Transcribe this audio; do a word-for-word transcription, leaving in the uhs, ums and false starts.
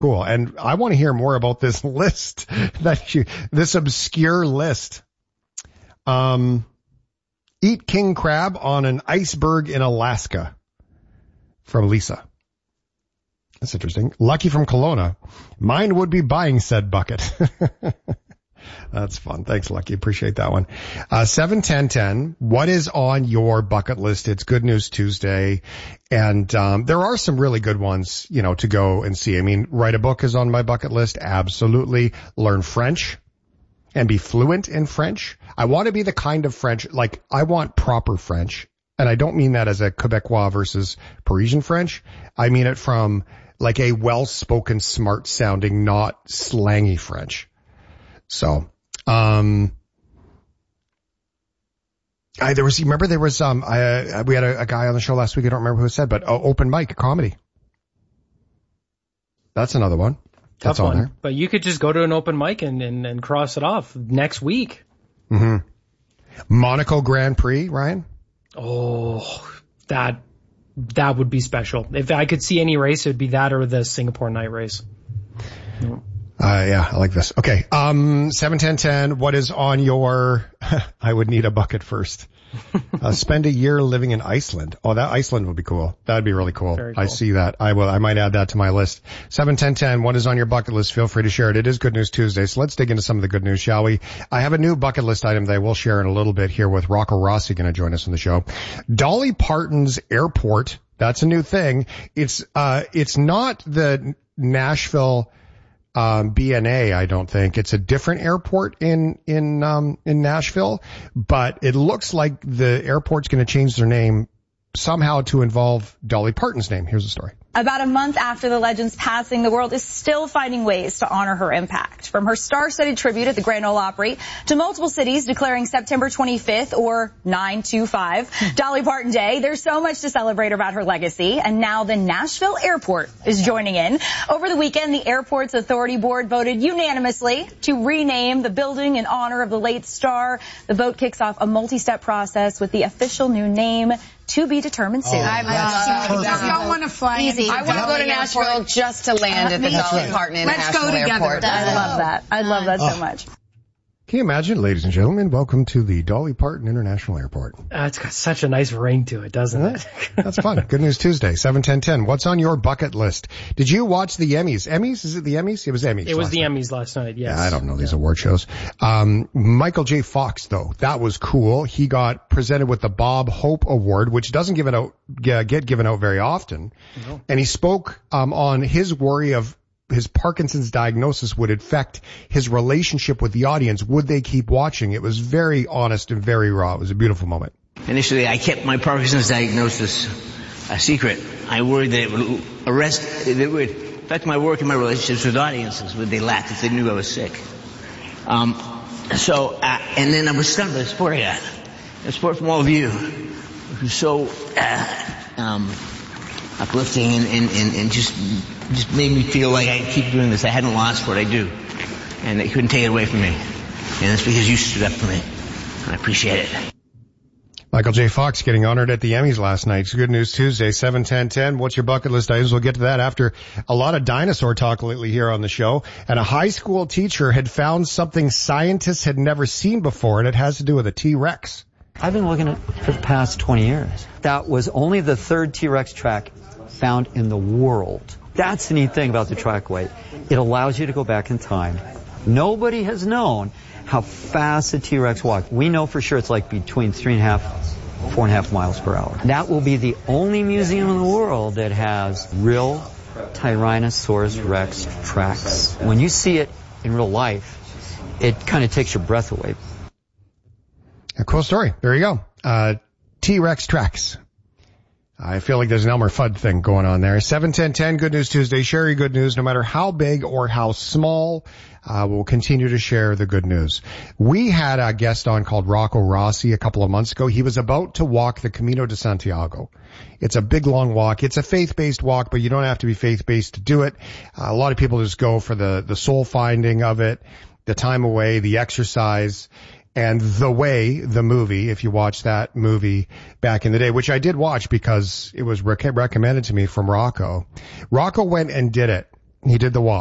Cool. And I want to hear more about this list, that you, this obscure list. Um, eat king crab on an iceberg in Alaska, from Lisa. That's interesting. Lucky from Kelowna. Mine would be buying said bucket. That's fun. Thanks, Lucky. Appreciate that one. Uh, seven ten ten. What is on your bucket list? It's Good News Tuesday. And, um, there are some really good ones, you know, to go and see. I mean, write a book is on my bucket list. Absolutely. Learn French and be fluent in French. I want to be the kind of French, like, I want proper French. And I don't mean that as a Quebecois versus Parisian French. I mean it from like a well-spoken, smart-sounding, not slangy French. So, um, I, there was, you remember there was, um, I, we had a, a guy on the show last week. I don't remember who said, but uh, open mic comedy. That's another one. Tough That's on one. there. But you could just go to an open mic and, and, and cross it off next week. Mm-hmm. Monaco Grand Prix, Ryan? Oh, that, that would be special. If I could see any race, it would be that or the Singapore night race. Yeah. Uh, yeah, I like this. Okay. Um, seven ten ten, what is on your, I would need a bucket first. Uh, spend a year living in Iceland. Oh, that Iceland would be cool. That would be really cool. Very cool. I see that. I will, I might add that to my list. seven ten ten, what is on your bucket list? Feel free to share it. It is Good News Tuesday. So let's dig into some of the good news, shall we? I have a new bucket list item that I will share in a little bit here with Rocco Rossi going to join us on the show. Dolly Parton's airport. That's a new thing. It's, uh, it's not the Nashville, Um, B N A, I don't think. It's a different airport in, in, um, in Nashville, but it looks like the airport's going to change their name somehow to involve Dolly Parton's name. Here's the story. About a month after the legend's passing, the world is still finding ways to honor her impact. From her star-studded tribute at the Grand Ole Opry to multiple cities declaring September twenty-fifth or nine two five Dolly Parton Day, there's so much to celebrate about her legacy. And now the Nashville Airport is joining in. Over the weekend, the airport's authority board voted unanimously to rename the building in honor of the late star. The vote kicks off a multi-step process with the official new name to be determined soon. Oh, I love I don't want to fly. Easy. I want to go to Nashville just to land at the Dolly Parton International Airport. I love that. I love that so much. Can you imagine, ladies and gentlemen? Welcome to the Dolly Parton International Airport. Uh, it's got such a nice ring to it, doesn't it? That's fun. Good News Tuesday, seven ten ten. What's on your bucket list? Did you watch the Emmys? Emmys? Is it the Emmys? It was Emmys. It was the night. Emmys last night, yes. Yeah, I don't know these yeah. award shows. Um, Michael J. Fox, though, that was cool. He got presented with the Bob Hope Award, which doesn't give it out, get given out very often. No. And he spoke um, on his worry of his Parkinson's diagnosis would affect his relationship with the audience. Would they keep watching? It was very honest and very raw. It was a beautiful moment. Initially, I kept my Parkinson's diagnosis a secret. I worried that it would arrest, it would affect my work and my relationships with audiences. Would they laugh if they knew I was sick? Um, so, uh, and then I was stunned by the support I got. The support from all of you, who was so uh, um, uplifting and, and, and, and just just made me feel like I keep doing this. I hadn't lost what I do, and they couldn't take it away from me. And it's because you stood up for me. I appreciate it. Michael J. Fox getting honored at the Emmys last night. It's Good News Tuesday, seven ten ten. What's your bucket list items? We'll get to that after a lot of dinosaur talk lately here on the show. And a high school teacher had found something scientists had never seen before, and it has to do with a T-Rex. I've been looking at it for the past twenty years. That was only the third T-Rex track found in the world. That's the neat thing about the trackway. It allows you to go back in time. Nobody has known how fast the T-Rex walked. We know for sure it's like between three and a half, four and a half miles per hour. That will be the only museum in the world that has real Tyrannosaurus Rex tracks. When you see it in real life, it kind of takes your breath away. A cool story. There you go. Uh, T-Rex tracks. I feel like there's an Elmer Fudd thing going on there. seven ten ten, Good News Tuesday. Share your good news no matter how big or how small. Uh, we'll continue to share the good news. We had a guest on called Rocco Rossi a couple of months ago. He was about to walk the Camino de Santiago. It's a big, long walk. It's a faith-based walk, but you don't have to be faith-based to do it. Uh, a lot of people just go for the, the soul finding of it, the time away, the exercise. And The Way, the movie, if you watch that movie back in the day, which I did watch because it was rec- recommended to me from Rocco. Rocco went and did it. He did the walk.